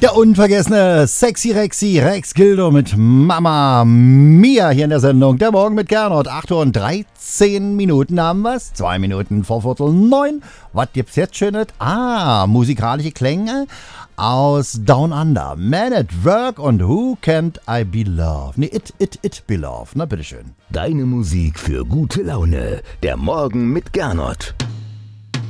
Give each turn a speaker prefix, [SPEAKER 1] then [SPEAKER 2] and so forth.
[SPEAKER 1] Der unvergessene Sexy Rexy Rex Gildo mit Mama Mia hier in der Sendung. Der Morgen mit Gernot. 8 Uhr und 13 Minuten haben wir's. 2 Minuten vor 8:45. Was gibt's jetzt Schönes? Musikalische Klänge aus Down Under. Man at Work und Who Can't I Be Loved? Nee, It Be Loved. Na, bitteschön.
[SPEAKER 2] Deine Musik für gute Laune. Der Morgen mit Gernot.